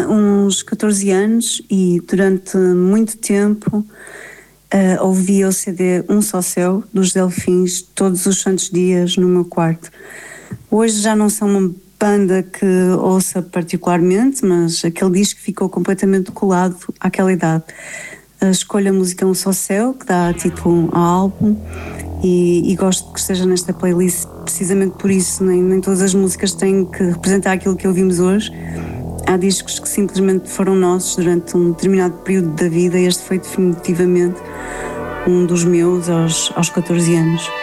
uns 14 anos e durante muito tempo ouvia o CD Um Só Céu, dos Delfins, todos os santos dias no meu quarto. Hoje já não são uma banda que ouça particularmente, mas aquele disco ficou completamente colado àquela idade. Escolho a música Um Só Céu, que dá título ao álbum, e gosto que esteja nesta playlist precisamente por isso. Nem todas as músicas têm que representar aquilo que ouvimos hoje. Há discos que simplesmente foram nossos durante um determinado período da vida, e este foi definitivamente um dos meus aos 14 anos.